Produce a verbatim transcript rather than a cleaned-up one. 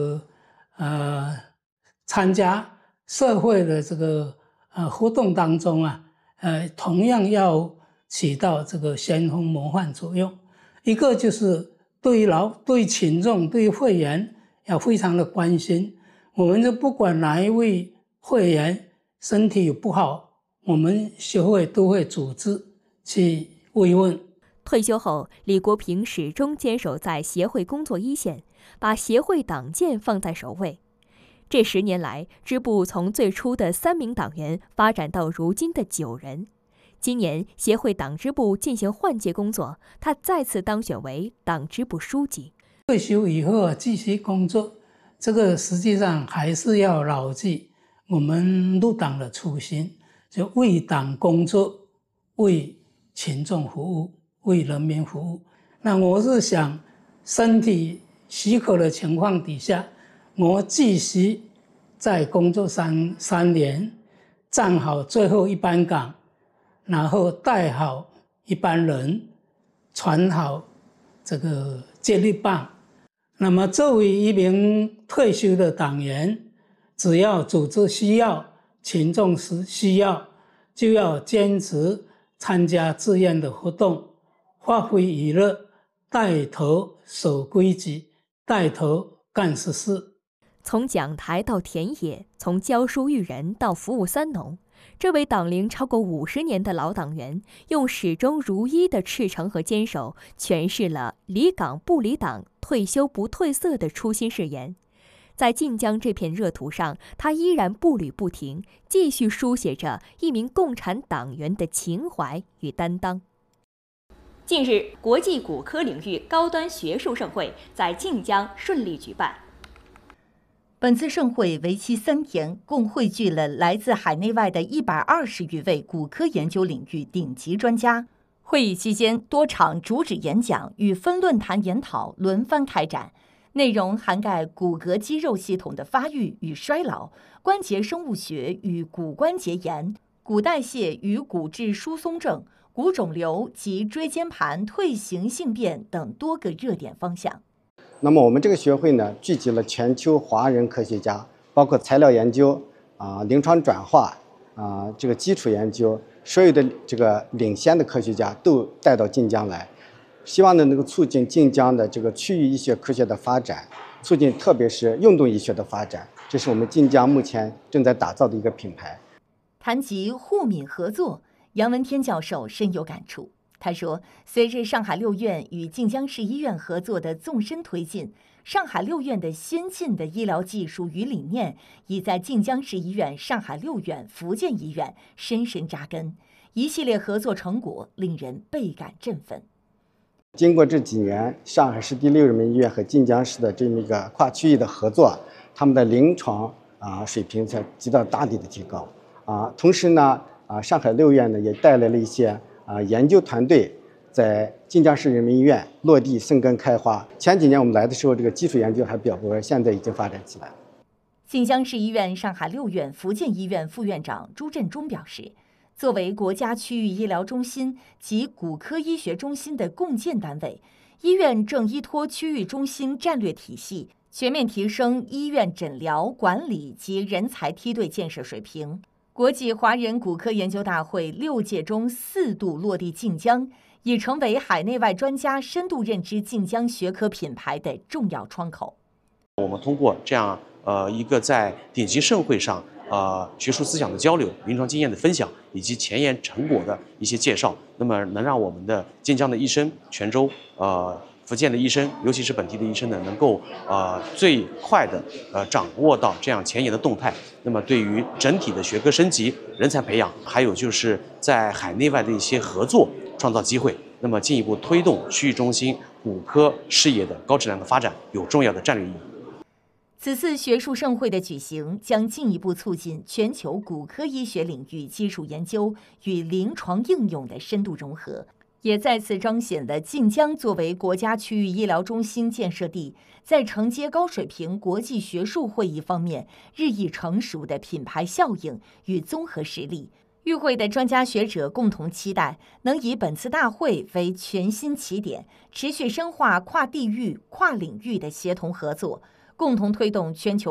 呃，参加社会的这个呃活动当中啊，呃，同样要起到这个先锋模范作用。一个就是对于劳、对群众、对会员要非常的关心。我们就不管哪一位会员身体有不好，我们协会都会组织去慰问。 退休后，李国平始终坚守在协会工作一线，把协会党建放在首位。这十年来，支部从最初的三名党员发展到如今的九人。今年协会党支部进行换届工作，他再次当选为党支部书记。 退休以后继续工作，这个实际上还是要牢记我们入党的初心，就为党工作，为群众服务，为人民服务。那我是想，身体许可的情况底下，我继续在工作三三年，站好最后一班岗，然后带好一班人，传好这个接力棒。那么作为一名退休的党员，只要组织需要，群众需要，就要坚持参加志愿的活动，发挥娱乐，带头守规矩，带头干实事。 从讲台到田野，从教书育人到服务三农，这位党龄超过五十年的老党员，用始终如一的赤诚和坚守，诠释了离岗不离党、退休不褪色的初心誓言。在晋江这片热土上，他依然步履不停，继续书写着一名共产党员的情怀与担当。近日，国际骨科领域高端学术盛会在晋江顺利举办。 本次盛会为期三天，共汇聚了来自海内外的一百二十余位骨科研究领域顶级专家。会议期间，多场主旨演讲与分论坛研讨轮番开展，内容涵盖骨骼肌肉系统的发育与衰老、关节生物学与骨关节炎、骨代谢与骨质疏松症、骨肿瘤及椎间盘退行性变等多个热点方向。 那么我们这个学会呢，聚集了全球华人科学家，包括材料研究啊、临床转化啊、这个基础研究，所有的这个领先的科学家都带到晋江来，希望呢能够促进晋江的这个区域医学科学的发展，促进特别是运动医学的发展，这是我们晋江目前正在打造的一个品牌。 谈及互敏合作，杨文天教授深有感触。他说，随着上海六院与晋江市医院合作的纵深推进，上海六院的先进的医疗技术与理念已在晋江市医院、上海六院、福建医院深深扎根，一系列合作成果令人倍感振奋。 经过这几年上海市第六人民医院和晋江市的这么一个跨区域的合作，他们的临床啊水平才得到大力的提高啊。同时呢，啊上海六院呢也带来了一些啊研究团队在晋江市人民医院落地生根开花。前几年我们来的时候，这个基础研究还比较薄，现在已经发展起来了。 晋江市医院、上海六院、福建医院副院长朱振中表示，作为国家区域医疗中心及骨科医学中心的共建单位，医院正依托区域中心战略体系，全面提升医院诊疗、管理及人才梯队建设水平。国际华人骨科研究大会六届中四度落地晋江，已成为海内外专家深度认知晋江学科品牌的重要窗口。 我们通过这样呃一个在顶级盛会上呃学术思想的交流、临床经验的分享以及前沿成果的一些介绍，那么能让我们的晋江的医生、泉州呃福建的医生，尤其是本地的医生呢，能够呃最快的呃掌握到这样前沿的动态。那么对于整体的学科升级、人才培养，还有就是在海内外的一些合作创造机会，那么进一步推动区域中心骨科事业的高质量的发展，有重要的战略意义。 此次学术盛会的举行，将进一步促进全球骨科医学领域基础研究与临床应用的深度融合，也再次彰显了晋江作为国家区域医疗中心建设地，在承接高水平国际学术会议方面日益成熟的品牌效应与综合实力。与会的专家学者共同期待，能以本次大会为全新起点，持续深化跨地域、跨领域的协同合作， 共同推动全球